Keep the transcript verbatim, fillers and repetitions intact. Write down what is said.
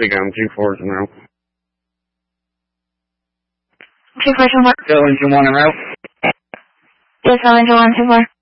again, two fours in a row. Two four, two four. Still engine one in row. Yes, I'll engine one, two four.